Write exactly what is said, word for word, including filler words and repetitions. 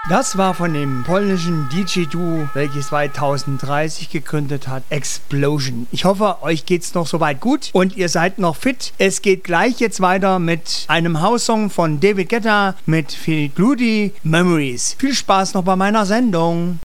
Das war von dem polnischen D J-Duo, welches zweitausenddreißig gegründet hat, Explosion. Ich hoffe, euch geht's noch soweit gut und ihr seid noch fit. Es geht gleich jetzt weiter mit einem House-Song von David Guetta mit Phil Gloody, Memories. Viel Spaß noch bei meiner Sendung.